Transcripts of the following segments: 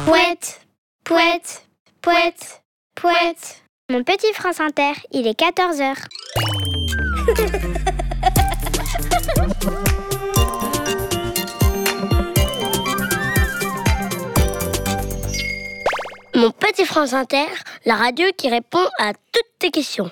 Pouette, pouette, pouette, pouette. Mon petit France Inter, il est 14h. Mon petit France Inter, la radio qui répond à toutes tes questions.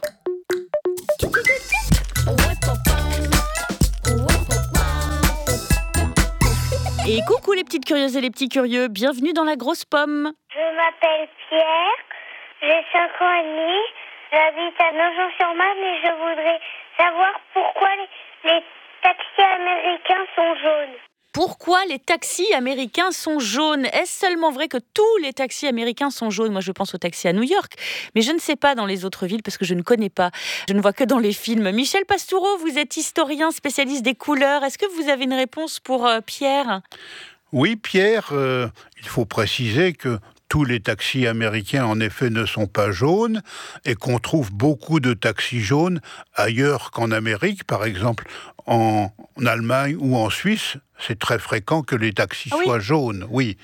Et coucou les petites curieuses et les petits curieux, bienvenue dans la grosse pomme. Je m'appelle Pierre, j'ai 5 ans et demi, j'habite à Nogent-sur-Marne et je voudrais savoir pourquoi les taxis américains sont jaunes. Pourquoi les taxis américains sont jaunes ? Est-ce seulement vrai que tous les taxis américains sont jaunes ? Moi, je pense aux taxis à New York, mais je ne sais pas dans les autres villes parce que je ne connais pas. Je ne vois que dans les films. Michel Pastoureau, vous êtes historien, spécialiste des couleurs. Est-ce que vous avez une réponse pour Pierre ? Oui, Pierre, il faut préciser que tous les taxis américains, en effet, ne sont pas jaunes et qu'on trouve beaucoup de taxis jaunes ailleurs qu'en Amérique, par exemple en Allemagne ou en Suisse. C'est très fréquent que les taxis soient jaunes. Oui.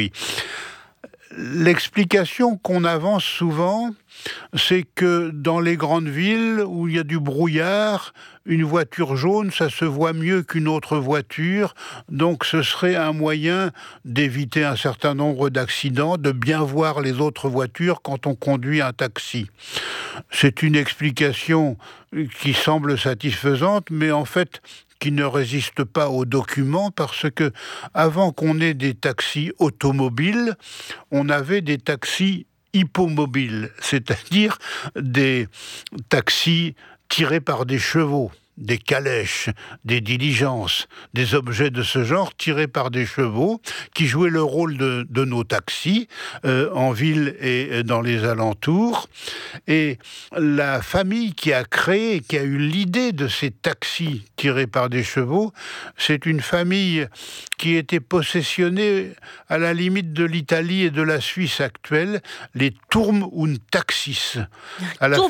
L'explication qu'on avance souvent, c'est que dans les grandes villes où il y a du brouillard, une voiture jaune, ça se voit mieux qu'une autre voiture. Donc ce serait un moyen d'éviter un certain nombre d'accidents, de bien voir les autres voitures quand on conduit un taxi. C'est une explication qui semble satisfaisante, mais en fait qui ne résiste pas aux documents, parce que avant qu'on ait des taxis automobiles, on avait des taxis hippomobiles, c'est-à-dire des taxis tirés par des chevaux, des calèches, des diligences, des objets de ce genre tirés par des chevaux qui jouaient le rôle de nos taxis en ville et dans les alentours. Et la famille qui a créé, qui a eu l'idée de ces taxis tirés par des chevaux, c'est une famille qui était possessionnée à la limite de l'Italie et de la Suisse actuelle, les Turm und Taxis. À la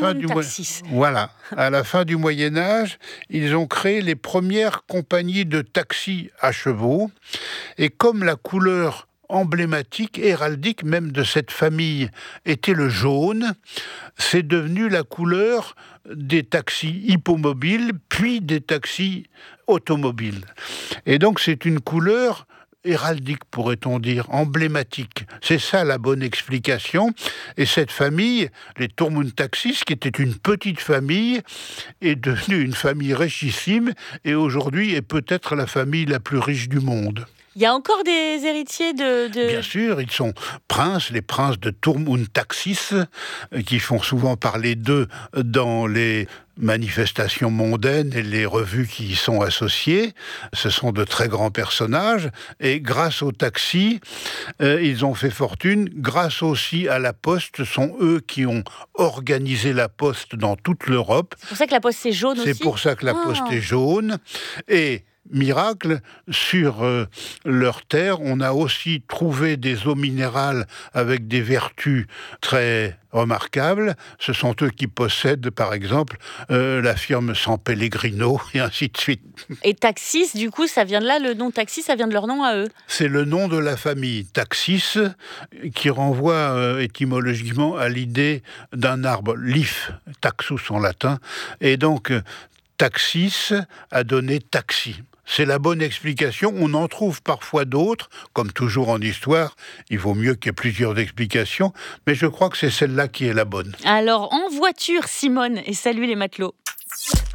fin du Moyen-Âge, ils ont créé les premières compagnies de taxis à chevaux. Et comme la couleur emblématique, héraldique même de cette famille était le jaune, c'est devenu la couleur des taxis hippomobiles, puis des taxis automobiles. Et donc c'est une couleur héraldique, pourrait-on dire, emblématique. C'est ça la bonne explication. Et cette famille, les Turm und Taxis, qui était une petite famille, est devenue une famille richissime et aujourd'hui est peut-être la famille la plus riche du monde. Il y a encore des héritiers de... Bien sûr, ils sont les princes de Turm und Taxis, qui font souvent parler d'eux dans les manifestations mondaines et les revues qui y sont associées. Ce sont de très grands personnages et grâce aux taxis, ils ont fait fortune. Grâce aussi à la Poste, ce sont eux qui ont organisé la Poste dans toute l'Europe. C'est pour ça que la Poste est jaune aussi ? C'est pour ça que la Poste est jaune. Et miracle, sur leur terre, on a aussi trouvé des eaux minérales avec des vertus très remarquables. Ce sont eux qui possèdent, par exemple, la firme San Pellegrino, et ainsi de suite. Et Taxis, du coup, ça vient de là, le nom Taxis, ça vient de leur nom à eux ? C'est le nom de la famille, Taxis, qui renvoie étymologiquement à l'idée d'un arbre, l'if, taxus en latin, et donc Taxis a donné taxi. C'est la bonne explication. On en trouve parfois d'autres. Comme toujours en histoire, il vaut mieux qu'il y ait plusieurs explications. Mais je crois que c'est celle-là qui est la bonne. Alors, en voiture, Simone, et salut les matelots.